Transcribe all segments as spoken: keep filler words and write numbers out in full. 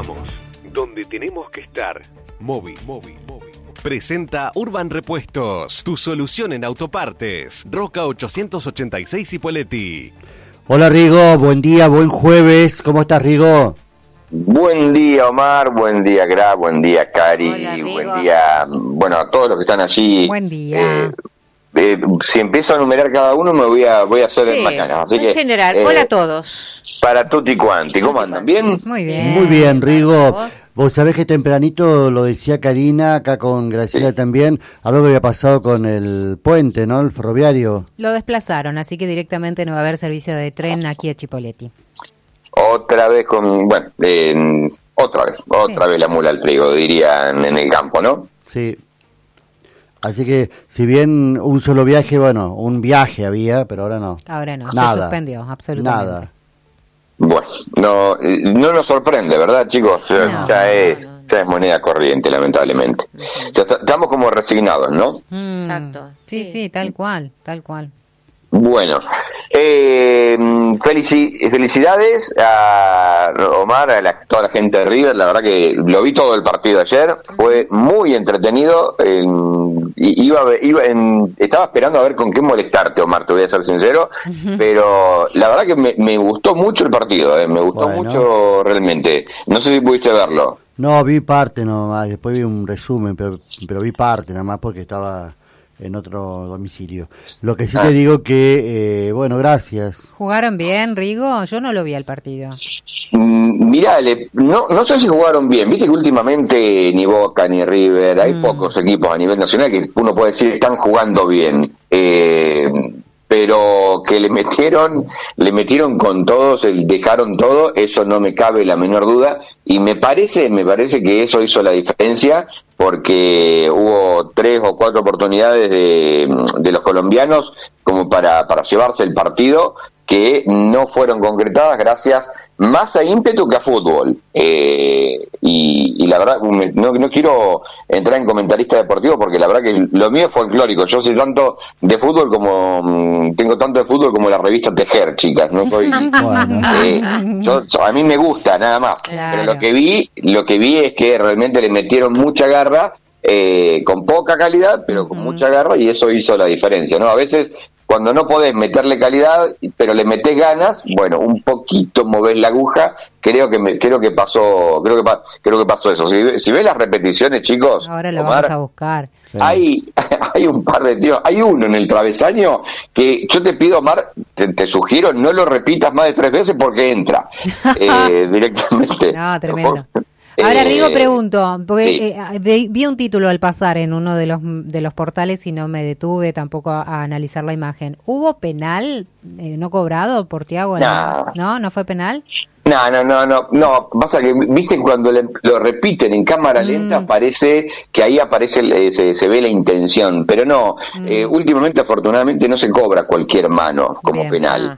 estamos, donde tenemos que estar. Móvil, móvil, móvil. Presenta Urban Repuestos, tu solución en autopartes. Roca ochocientos ochenta y seis Cipolletti. Hola Rigo, buen día, buen jueves. ¿Cómo estás, Rigo? Buen día, Omar, buen día, Gra, buen día, Cari, Hola, buen día, bueno, a todos los que están allí. Buen día. Eh, eh, si empiezo a enumerar cada uno me voy a voy a hacer Sí, el macana. Así en que, general, eh, hola a todos. Para tutti quanti, ¿cómo andan? ¿Bien? Muy bien. Muy bien, Rigo. ¿Vos? Vos sabés que tempranito lo decía Karina, acá con Graciela Sí. también, algo que había pasado con el puente, ¿no? El ferroviario. Lo desplazaron, así que directamente no va a haber servicio de tren aquí a Cipolletti. Otra vez con, bueno, eh, otra vez, otra Sí. vez la mula al trigo, dirían en el campo, ¿no? Sí. Así que, si bien un solo viaje, bueno, un viaje había, pero ahora no. Ahora no, Nada. se suspendió, absolutamente. Nada. Bueno, no, eh, no nos sorprende, ¿verdad, chicos? Ya, No, ya es, no, no. ya es moneda corriente, lamentablemente. Ya está- estamos como resignados, ¿no? Mm, Exacto, Sí, sí. sí, tal cual, tal cual. Bueno, eh, felici- felicidades a Omar, a la, toda la gente de River. La verdad que lo vi todo el partido ayer, fue muy entretenido. eh, y iba, a ver- iba en- estaba esperando a ver con qué molestarte, Omar, te voy a ser sincero, pero la verdad que me, me gustó mucho el partido, eh, me gustó Bueno. mucho realmente. No sé si pudiste verlo. No, vi parte nomás, después vi un resumen, pero, pero vi parte nada más porque estaba en otro domicilio. Lo que sí Ah. te digo que, eh, bueno, gracias. ¿Jugaron bien, Rigo? Yo no lo vi al partido. Mm, Mirá, le- no, no sé si jugaron bien. Viste que últimamente ni Boca ni River, hay Mm. pocos equipos a nivel nacional que uno puede decir están jugando bien. Eh, pero que le metieron, le metieron con todos, el- dejaron todo, eso no me cabe la menor duda. Y me parece, me parece que eso hizo la diferencia, porque hubo tres o cuatro oportunidades de, de los colombianos como para, para llevarse el partido, que no fueron concretadas gracias más a ímpetu que a fútbol. Eh, y, y la verdad, me- no, no quiero entrar en comentarista deportivo porque la verdad que lo mío es folclórico. Yo soy tanto de fútbol como, mm, tengo tanto de fútbol como la revista Tejer, chicas. No soy... Bueno. Eh, yo, yo- a mí me gusta nada más, Claro. pero lo que vi, lo que vi es que realmente le metieron mucha garra, eh, con poca calidad, pero con Ujú. mucha garra, y eso hizo la diferencia, ¿no? A veces cuando no podés meterle calidad, pero le metés ganas, bueno, un poquito movés la aguja. Creo que me, creo que pasó, creo que pa- creo que pasó eso. Si, si ves las repeticiones, chicos, Ahora lo Omar, vamos a buscar. Sí. hay, hay un par de tíos, hay uno en el travesaño que yo te pido, Omar, te, te sugiero, no lo repitas más de tres veces porque entra eh, directamente. No, tremendo. Ahora, Eh, Rigo, pregunto, porque sí. eh, vi, vi un título al pasar en uno de los de los portales y no me detuve tampoco a, a analizar la imagen. ¿Hubo penal eh, no cobrado por Thiago? No. ¿No? ¿No fue penal? No, no, no, no, no, pasa que, viste, cuando le- lo repiten en cámara Mm. lenta, parece que ahí aparece, eh, se, se ve la intención, pero no, Mm. eh, últimamente afortunadamente no se cobra cualquier mano como Bien. penal.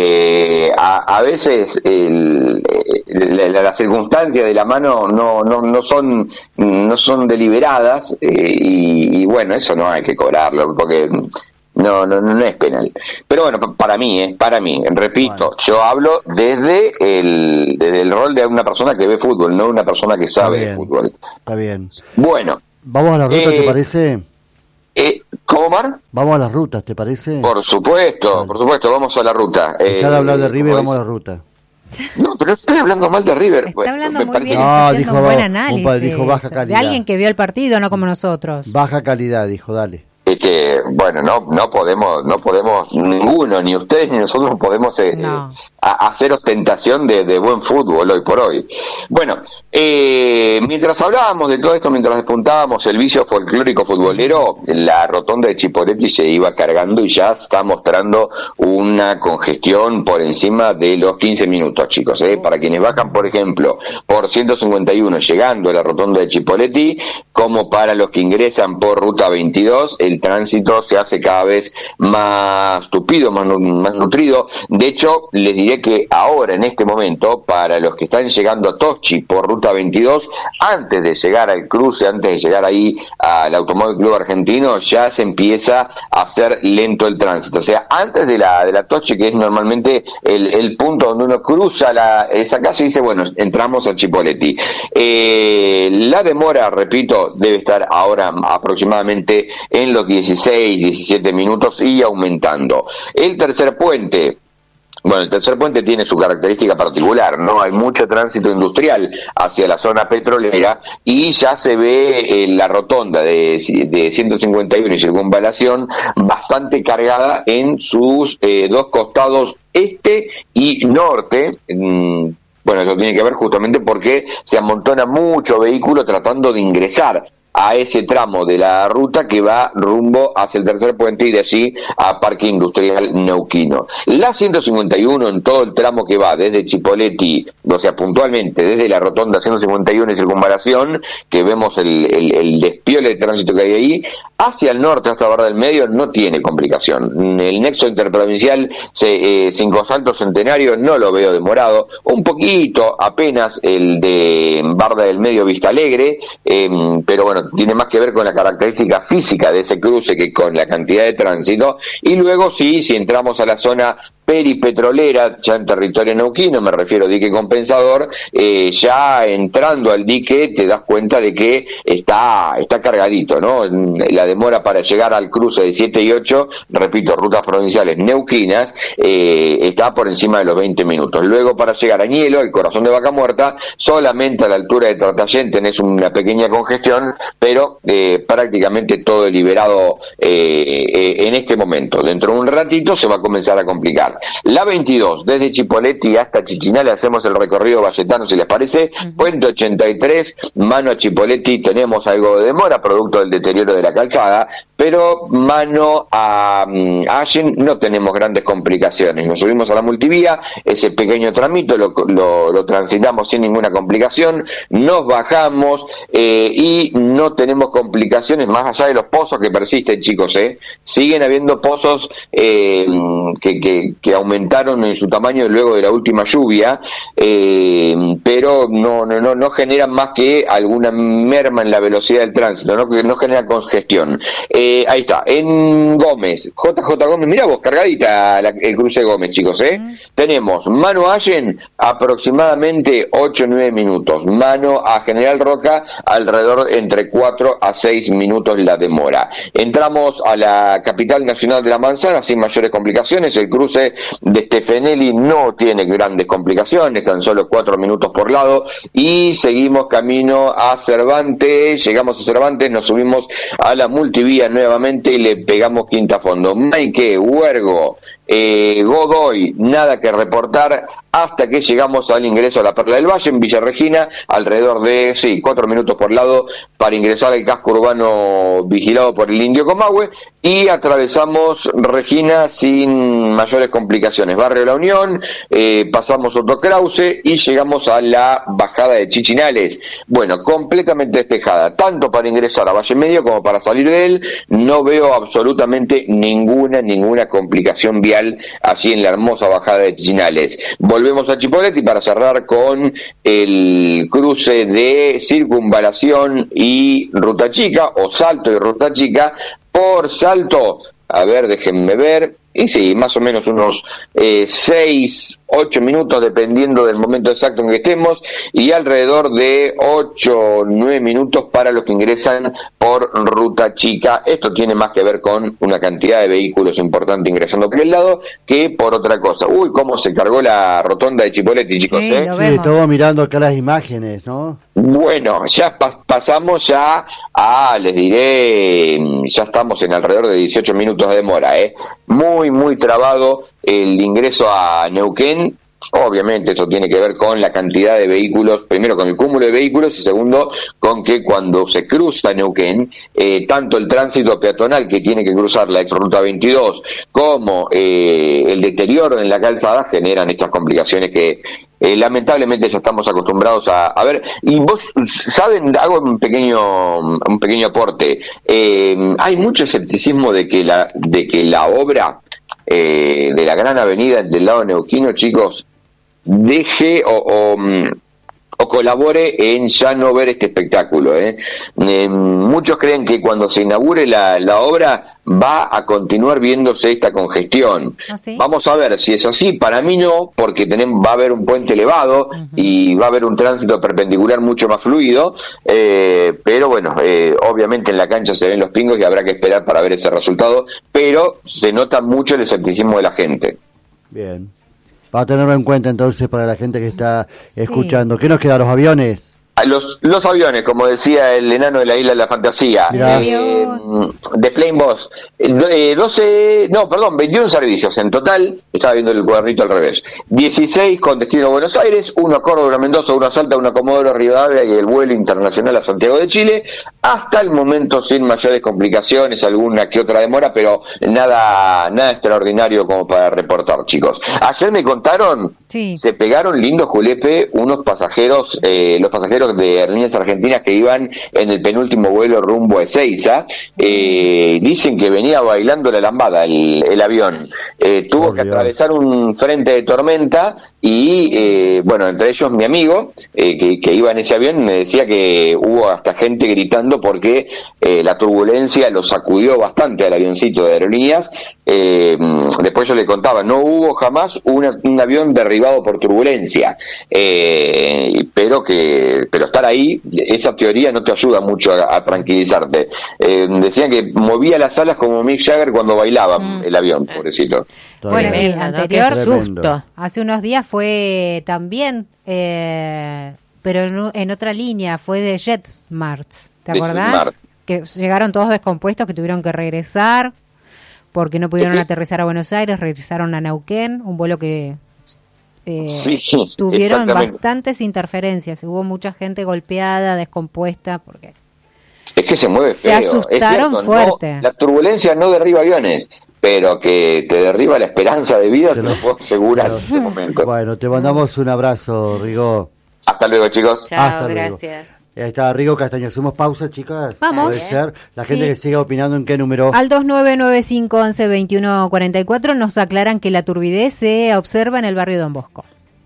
Eh, a, a veces el, eh, la, la- la circunstancia de la mano no, no, no son, no son deliberadas, eh, y, y bueno, eso no hay que cobrarlo, porque... No, no, no es penal. Pero bueno, pa- para mí, eh, para mí, repito, Bueno. yo hablo desde el, desde el rol de una persona que ve fútbol, no una persona que sabe de bien. fútbol. Está bien. Bueno, Vamos a las rutas, Eh, ¿te parece? eh, ¿cómo, Mar? Vamos a las rutas, ¿te parece? Por supuesto, Bueno. por supuesto, vamos a la ruta. Dejá de hablar de Eh, River, como vamos a la dice- ruta. No, pero estoy hablando mal de River. Está Pues, hablando me muy parece bien, que- No, está haciendo dijo un buen ba- análisis. upa, dijo baja De calidad. alguien que vio el partido, no como nosotros. Baja calidad, dijo, dale. Es que, bueno, no no podemos, no podemos, ninguno, ni ustedes ni nosotros podemos eh, No. eh, a- hacer ostentación de, de buen fútbol hoy por hoy. Bueno, eh, mientras hablábamos de todo esto, mientras despuntábamos el vicio folclórico futbolero, la rotonda de Cipolletti se iba cargando y ya está mostrando una congestión por encima de los quince minutos, chicos. ¿eh? Para quienes bajan, por ejemplo, por ciento cincuenta y uno llegando a la rotonda de Cipolletti, como para los que ingresan por ruta veintidós, el el tránsito se hace cada vez más tupido, más, más nutrido. De hecho, les diré que ahora, en este momento, para los que están llegando a Toschi por ruta veintidós, antes de llegar al cruce, antes de llegar ahí al Automóvil Club Argentino, ya se empieza a hacer lento el tránsito. O sea, antes de la de la Toschi, que es normalmente el, el punto donde uno cruza la, esa calle y dice, bueno, entramos a Chipoleti. Eh, la demora, repito, debe estar ahora aproximadamente en los dieciséis, diecisiete minutos y aumentando. El tercer puente, bueno, el tercer puente tiene su característica particular, ¿no? Hay mucho tránsito industrial hacia la zona petrolera y ya se ve en la rotonda de, de ciento cincuenta y uno y circunvalación bastante cargada en sus eh, dos costados este y norte. Mmm, Bueno, eso tiene que ver justamente porque se amontona mucho vehículo tratando de ingresar a ese tramo de la ruta que va rumbo hacia el tercer puente y de allí a Parque Industrial Neuquino. La ciento cincuenta y uno en todo el tramo que va desde Chipoleti, o sea, puntualmente desde la rotonda ciento cincuenta y uno y circunvalación, que vemos el, el, el despiole de tránsito que hay ahí, hacia el norte, hasta Barra del Medio, no tiene complicación. El nexo interprovincial eh, Cinco Saltos Centenario no lo veo demorado, un poquito apenas el de Barra del Medio Vista Alegre, eh, pero bueno, tiene más que ver con la característica física de ese cruce que con la cantidad de tránsito. Y luego sí, si entramos a la zona peripetrolera, ya en territorio neuquino, me refiero a dique compensador, eh, ya entrando al dique te das cuenta de que está está cargadito, ¿no? La demora para llegar al cruce de siete y ocho, repito, rutas provinciales neuquinas, eh, está por encima de los veinte minutos. Luego para llegar a Ñelo, el corazón de Vaca Muerta, solamente a la altura de Tratayén tenés una pequeña congestión, pero eh, prácticamente todo liberado eh, eh, en este momento. Dentro de un ratito se va a comenzar a complicar. La veintidós, desde Chipoleti hasta Chichinale, hacemos el recorrido valletano, si les parece. Uh-huh. Puente ochenta y tres, mano a Chipoleti, tenemos algo de demora, producto del deterioro de la calzada, pero mano a um, Allen no tenemos grandes complicaciones. Nos subimos a la multivía, ese pequeño tramito lo, lo, lo transitamos sin ninguna complicación, nos bajamos eh, y no tenemos complicaciones más allá de los pozos que persisten, chicos, ¿eh? Siguen habiendo pozos eh, que, que, que aumentaron en su tamaño luego de la última lluvia, eh, pero no, no, no, no generan más que alguna merma en la velocidad del tránsito, no, no genera congestión. Eh, ahí está, en Gómez, J J Gómez, mirá vos, cargadita la, el cruce de Gómez, chicos, ¿eh? Mm. Tenemos mano a Allen aproximadamente ocho a nueve minutos, mano a General Roca alrededor entre cuatro a seis minutos la demora. Entramos a la capital nacional de la manzana sin mayores complicaciones, el cruce de Stefanelli no tiene grandes complicaciones, tan solo cuatro minutos por lado, y seguimos camino a Cervantes, llegamos a Cervantes, nos subimos a la multivía nuevamente y le pegamos quinta a fondo. Maique, Huergo, eh, Godoy, nada que reportar hasta que llegamos al ingreso a la Perla del Valle en Villa Regina, alrededor de, sí, cuatro minutos por lado para ingresar al casco urbano vigilado por el Indio Comahue, y atravesamos Regina sin mayores complicaciones. Barrio La Unión, eh, pasamos Otto Krause y llegamos a la bajada de Chichinales. Bueno, completamente despejada, tanto para ingresar a Valle Medio como para salir de él. No veo absolutamente ninguna, ninguna complicación vial allí en la hermosa bajada de Chichinales. Volvemos a Chipoleti para cerrar con el cruce de Circunvalación y Ruta Chica, o Salto y Ruta Chica. Por Salto, a ver, déjenme ver, y sí, más o menos unos eh, seis, ocho minutos, dependiendo del momento exacto en que estemos, y alrededor de ocho, nueve minutos para los que ingresan por Ruta Chica. Esto tiene más que ver con una cantidad de vehículos importante ingresando por el lado que por otra cosa. Uy, cómo se cargó la rotonda de Chipoleti, chicos. Sí, ¿eh? lo Sí, vemos. estamos mirando acá las imágenes, ¿no? Bueno, ya pas- pasamos ya a, les diré, ya estamos en alrededor de dieciocho minutos de demora, ¿eh? Muy, muy trabado el ingreso a Neuquén, Obviamente esto tiene que ver con la cantidad de vehículos, primero con el cúmulo de vehículos y segundo con que cuando se cruza Neuquén, eh, tanto el tránsito peatonal que tiene que cruzar la exruta veintidós como eh, el deterioro en la calzada generan estas complicaciones que eh, lamentablemente ya estamos acostumbrados a, a ver. Y vos saben, hago un pequeño un pequeño aporte, eh, hay mucho escepticismo de que la de que la obra eh, de la gran avenida del lado neuquino, chicos, deje o, o, o colabore en ya no ver este espectáculo. ¿eh? Eh, muchos creen que cuando se inaugure la, la obra va a continuar viéndose esta congestión. ¿Ah, sí? Vamos a ver si es así. Para mí no, porque tenemos, va a haber un puente elevado uh-huh. y va a haber un tránsito perpendicular mucho más fluido, eh, pero bueno, eh, obviamente en la cancha se ven los pingos y habrá que esperar para ver ese resultado, pero se nota mucho el escepticismo de la gente. Bien. Va a tenerlo en cuenta entonces para la gente que está escuchando. Sí. ¿Qué nos queda, los aviones? Los, los aviones, como decía el enano de la isla de la fantasía, eh, de Plainboss, eh, doce, no, perdón, veintiún servicios en total, estaba viendo el cuadernito al revés, dieciséis con destino a Buenos Aires, uno a Córdoba, uno a Mendoza, uno a Salta, uno a Comodoro Rivadavia y el vuelo internacional a Santiago de Chile, hasta el momento sin mayores complicaciones, alguna que otra demora, pero nada nada extraordinario como para reportar, chicos. Ayer me contaron, sí. se pegaron lindo julepe unos pasajeros, eh, los pasajeros de Aerolíneas Argentinas que iban en el penúltimo vuelo rumbo a Ezeiza, eh, dicen que venía bailando la lambada el, el avión, eh, tuvo oh, que Dios. atravesar un frente de tormenta y eh, bueno, entre ellos mi amigo eh, que, que iba en ese avión me decía que hubo hasta gente gritando porque eh, la turbulencia lo sacudió bastante al avioncito de Aerolíneas. Eh, después yo le contaba, no hubo jamás una, un avión derribado por turbulencia, eh, pero que pero estar ahí, esa teoría no te ayuda mucho a, a tranquilizarte. Eh, decían que movía las alas como Mick Jagger cuando bailaba mm. el avión, pobrecito. Bueno, el anterior susto, hace unos días fue también, eh, pero en, en otra línea, fue de JetSmart, ¿te acordás? Que llegaron todos descompuestos, que tuvieron que regresar, porque no pudieron aterrizar a Buenos Aires, regresaron a Neuquén, un vuelo que... Eh, sí, sí, tuvieron bastantes interferencias, hubo mucha gente golpeada, descompuesta, porque es que se mueve se feo. asustaron es cierto, fuerte. No, la turbulencia no derriba aviones, pero que te derriba la esperanza de vida, te lo puedo asegurar en ese momento. Bueno, te mandamos un abrazo, Rigo. Hasta luego, chicos. Chao, Hasta gracias. Luego. Ahí está Rigo Castaño. Hacemos pausa, chicas. Vamos. Puede ser. La gente sí. que siga opinando en qué número. Al dos nueve nueve cinco once veintiuno cuarenta y cuatro nos aclaran que la turbidez se observa en el barrio Don Bosco.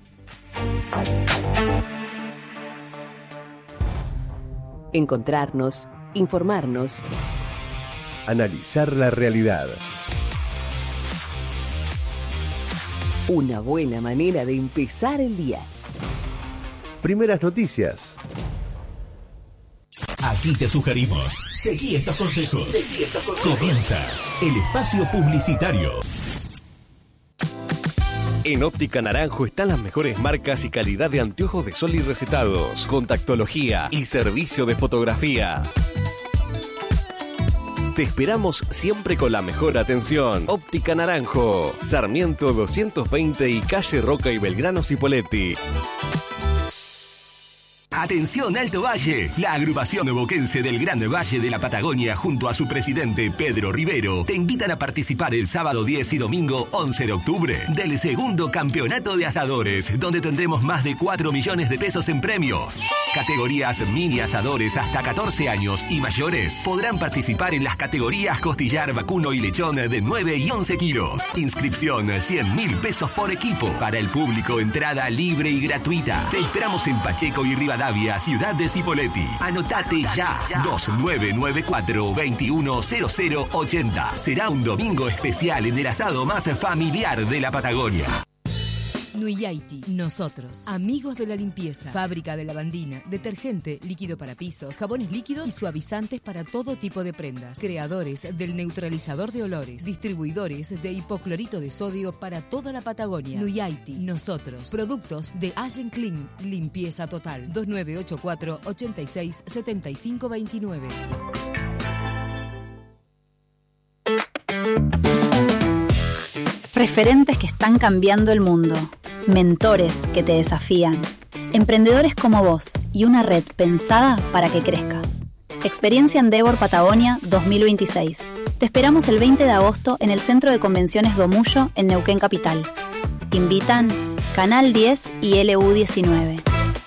Encontrarnos, informarnos, analizar la realidad. Una buena manera de empezar el día. Primeras noticias. Aquí te sugerimos, seguí estos consejos. Seguí estos consejos. Comienza el espacio publicitario. En Óptica Naranjo están las mejores marcas y calidad de anteojos de sol y recetados, contactología y servicio de fotografía. Te esperamos siempre con la mejor atención. Óptica Naranjo, Sarmiento doscientos veinte y calle Roca y Belgrano Cipolletti. Atención Alto Valle, la agrupación boquense del Gran Valle de la Patagonia junto a su presidente Pedro Rivero te invitan a participar el sábado diez y domingo once de octubre del segundo campeonato de asadores, donde tendremos más de cuatro millones de pesos en premios. Categorías mini asadores hasta catorce años y mayores podrán participar en las categorías costillar, vacuno y lechón de nueve y once kilos. Inscripción cien mil pesos por equipo. Para el público, entrada libre y gratuita. Te esperamos en Pacheco y Rivadavia, ciudad de Cipolletti. Anotate ya. dos nueve nueve cuatro, veintiuno cero cero ochenta. Será un domingo especial en el asado más familiar de la Patagonia. Nuyaiti, nosotros, amigos de la limpieza, fábrica de lavandina, detergente, líquido para pisos, jabones líquidos y suavizantes para todo tipo de prendas, creadores del neutralizador de olores, distribuidores de hipoclorito de sodio para toda la Patagonia. Nuyaiti, nosotros, productos de Allen Clean, limpieza total, dos nueve ocho cuatro, ochenta y seis, setenta y cinco veintinueve. Referentes que están cambiando el mundo. mentores que te desafían, emprendedores como vos y una red pensada para que crezcas. Experiencia Endeavor Patagonia dos mil veintiséis. Te esperamos el veinte de agosto en el Centro de Convenciones Domullo en Neuquén Capital. Invitan Canal diez y L U diecinueve.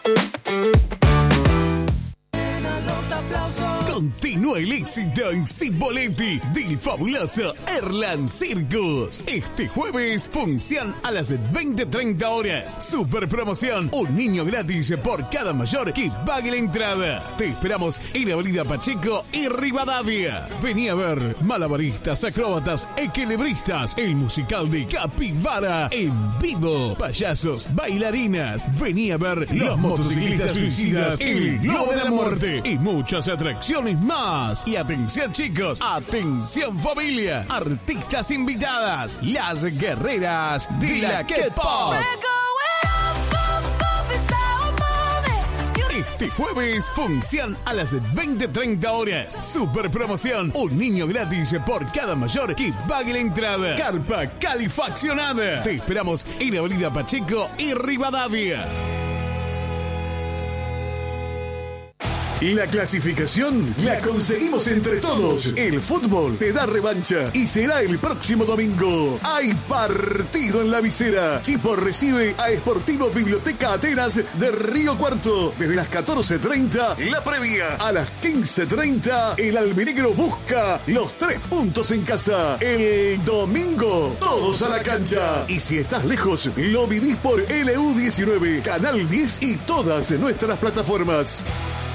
Continúa el éxito en Cipolletti del fabuloso Erland Circus. Este jueves, función a las veinte treinta horas. Super promoción, un niño gratis por cada mayor que pague la entrada. Te esperamos en Avenida Pacheco y Rivadavia. Vení a ver malabaristas, acróbatas, equilibristas, el musical de Capibara en vivo, payasos, bailarinas. Vení a ver los motociclistas suicidas, el Globo de la Muerte y muchas atracciones más. Y atención chicos, atención familia, artistas invitadas, las guerreras de la K-pop. Este jueves, función a las veinte treinta horas. Super promoción, un niño gratis por cada mayor que pague la entrada. Carpa calefaccionada. Te esperamos en Avenida Pacheco y Rivadavia. La clasificación la conseguimos entre todos. El fútbol te da revancha y será el próximo domingo. Hay partido en la visera. Chipo recibe a Sportivo Biblioteca Atenas de Río Cuarto. Desde las catorce treinta, la previa. A las quince treinta, el albinegro busca los tres puntos en casa. El domingo, todos a la cancha. Y si estás lejos, lo vivís por L U diecinueve, Canal diez y todas nuestras plataformas.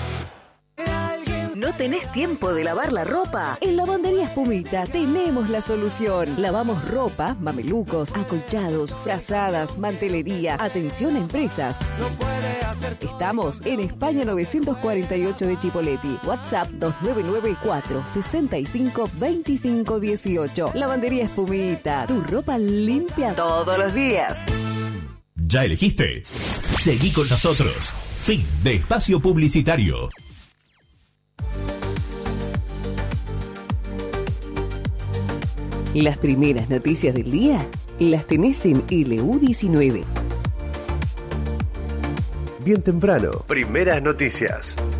¿No tenés tiempo de lavar la ropa? En Lavandería Espumita tenemos la solución. Lavamos ropa, mamelucos, acolchados, frazadas, mantelería. Atención a empresas. Estamos en España novecientos cuarenta y ocho de Chipolletti. WhatsApp dos nueve nueve cuatro seis cinco dos cinco uno ocho. Lavandería Espumita. Tu ropa limpia todos los días. ¿Ya elegiste? Seguí con nosotros. Fin de espacio publicitario. Las primeras noticias del día las tenés en L U diecinueve. Bien temprano. Primeras noticias.